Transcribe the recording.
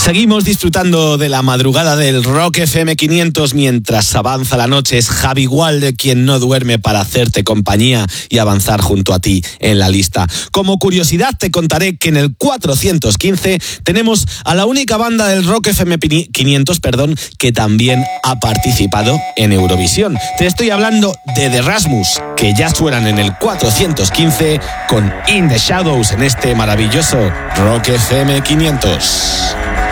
Seguimos disfrutando de la madrugada del Rock FM 500 mientras avanza la noche. Es Javi Gualde quien no duerme para hacerte compañía y avanzar junto a ti en la lista. Como curiosidad te contaré que en el 415 tenemos a la única banda del Rock FM 500, que también ha participado en Eurovisión. Te estoy hablando de The Rasmus, que ya suenan en el 415 con In the Shadows en este maravilloso Rock FM 500.